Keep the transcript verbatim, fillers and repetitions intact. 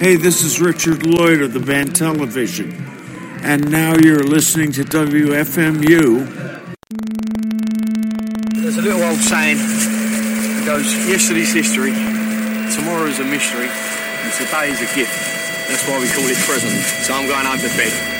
Hey, this is Richard Lloyd of the band Television, and now you're listening to W F M U. There's a little old saying that goes, yesterday's history, tomorrow's a mystery, and today is a gift. That's why we call it present. So I'm going home to bed.